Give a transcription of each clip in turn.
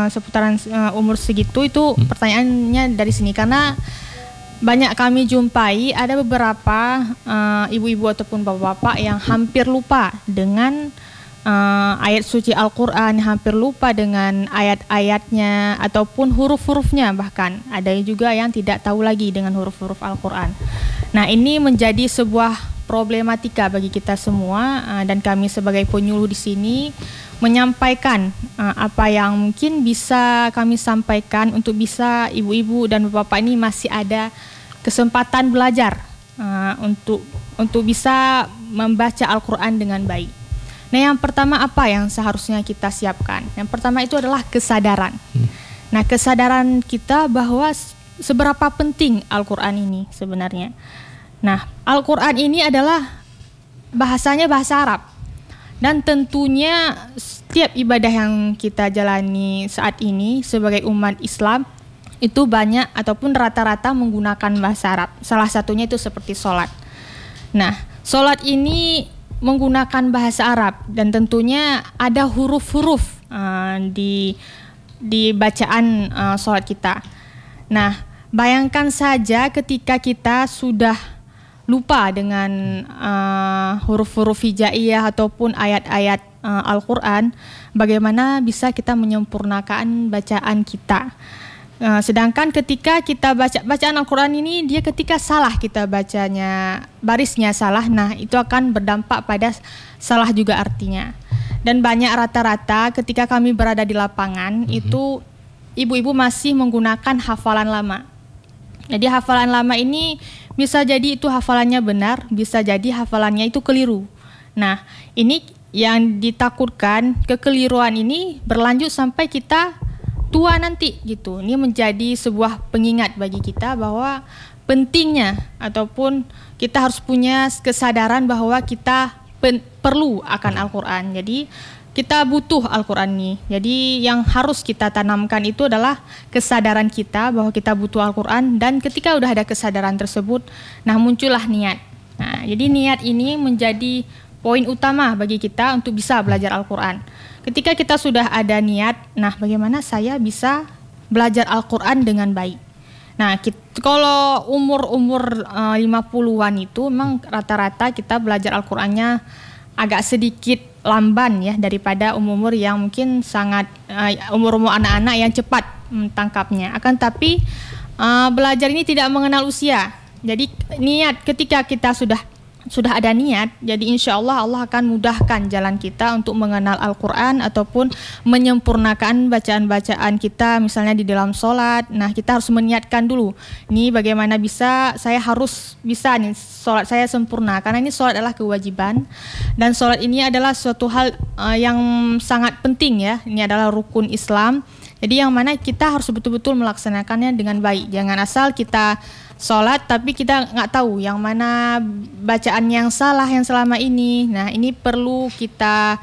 seputaran umur segitu itu pertanyaannya dari sini, karena banyak kami jumpai ada beberapa ibu-ibu ataupun bapak-bapak yang hampir lupa dengan ayat suci Al-Quran, hampir lupa dengan ayat-ayatnya ataupun huruf-hurufnya, bahkan ada juga yang tidak tahu lagi dengan huruf-huruf Al-Quran. Nah, ini menjadi sebuah problematika bagi kita semua, dan kami sebagai penyuluh di sini menyampaikan apa yang mungkin bisa kami sampaikan untuk bisa ibu-ibu dan bapak ini masih ada kesempatan belajar untuk bisa membaca Al-Quran dengan baik. Nah, yang pertama apa yang seharusnya kita siapkan? Yang pertama itu adalah kesadaran. Nah, kesadaran kita bahwa seberapa penting Al-Quran ini sebenarnya. Nah, Al-Quran ini adalah bahasanya bahasa Arab. Dan tentunya setiap ibadah yang kita jalani saat ini sebagai umat Islam itu banyak ataupun rata-rata menggunakan bahasa Arab. Salah satunya itu seperti sholat. Nah, sholat ini menggunakan bahasa Arab dan tentunya ada huruf-huruf di bacaan sholat kita. Nah, bayangkan saja ketika kita sudah lupa dengan huruf-huruf hijaiyah ataupun ayat-ayat Al-Quran, bagaimana bisa kita menyempurnakan bacaan kita. Sedangkan ketika kita bacaan Al-Quran ini, dia ketika salah kita bacanya, barisnya salah, nah itu akan berdampak pada salah juga artinya. Dan banyak rata-rata ketika kami berada di lapangan, itu ibu-ibu masih menggunakan hafalan lama. Jadi hafalan lama ini bisa jadi itu hafalannya benar, bisa jadi hafalannya itu keliru. Nah, ini yang ditakutkan, kekeliruan ini berlanjut sampai kita tua nanti gitu. Ini menjadi sebuah pengingat bagi kita bahwa pentingnya ataupun kita harus punya kesadaran bahwa kita perlu akan Al-Quran. Jadi kita butuh Al-Quran ini. Jadi yang harus kita tanamkan itu adalah kesadaran kita bahwa kita butuh Al-Quran, dan ketika udah ada kesadaran tersebut, nah muncullah niat. Nah, jadi niat ini menjadi poin utama bagi kita untuk bisa belajar Al-Quran. Ketika kita sudah ada niat, nah bagaimana saya bisa belajar Al-Quran dengan baik. Nah, kalau umur 50-an itu memang rata-rata kita belajar Al-Qurannya agak sedikit lamban ya daripada umur yang mungkin sangat umur anak-anak yang cepat tangkapnya. Akan tapi belajar ini tidak mengenal usia. Jadi niat, ketika kita sudah ada niat, jadi insya Allah Allah akan mudahkan jalan kita untuk mengenal Al-Quran ataupun menyempurnakan bacaan-bacaan kita, misalnya di dalam sholat. Nah, kita harus meniatkan dulu, ini bagaimana saya harus bisa nih sholat saya sempurna, karena ini sholat adalah kewajiban, dan sholat ini adalah suatu hal yang sangat penting ya, ini adalah rukun Islam. Jadi yang mana kita harus betul-betul melaksanakannya dengan baik. Jangan asal kita sholat tapi kita nggak tahu yang mana bacaan yang salah yang selama ini. Nah, ini perlu kita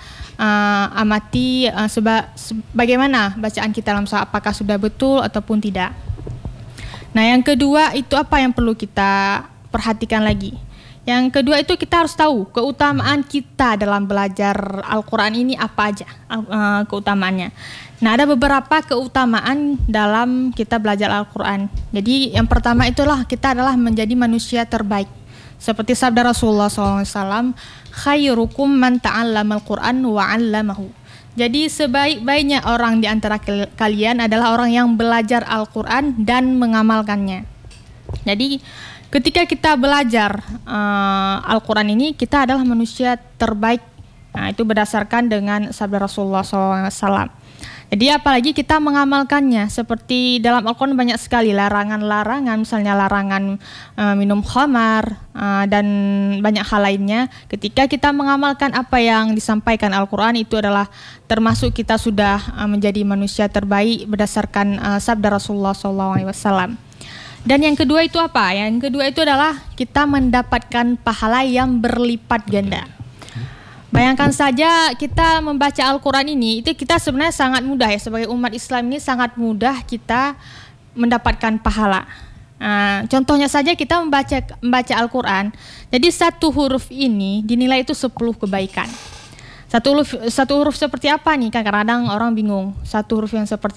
amati bagaimana bacaan kita dalam sholat, apakah sudah betul ataupun tidak. Nah, yang kedua itu apa yang perlu kita perhatikan lagi. Yang kedua itu kita harus tahu keutamaan kita dalam belajar Al-Quran ini apa aja keutamaannya. Nah, ada beberapa keutamaan dalam kita belajar Al-Quran. Jadi yang pertama itulah kita adalah menjadi manusia terbaik. Seperti sabda Rasulullah SAW, khairukum man ta'allama al-Quran wa 'allamahu. Jadi sebaik-baiknya orang di antara kalian adalah orang yang belajar Al-Quran dan mengamalkannya. Jadi ketika kita belajar Al-Quran ini, kita adalah manusia terbaik. Nah, itu berdasarkan dengan sabda Rasulullah SAW. Jadi apalagi kita mengamalkannya, seperti dalam Al-Quran banyak sekali larangan-larangan, misalnya larangan minum khamar dan banyak hal lainnya. Ketika kita mengamalkan apa yang disampaikan Al-Quran, itu adalah termasuk kita sudah menjadi manusia terbaik berdasarkan sabda Rasulullah SAW. Dan yang kedua itu apa? Yang kedua itu adalah kita mendapatkan pahala yang berlipat ganda. Bayangkan saja kita membaca Al-Quran ini, itu kita sebenarnya sangat mudah ya, sebagai umat Islam ini sangat mudah kita mendapatkan pahala. Contohnya saja kita membaca Al-Quran, jadi satu huruf ini dinilai itu 10 kebaikan. Satu huruf seperti apa nih? Kadang-kadang orang bingung, satu huruf yang seperti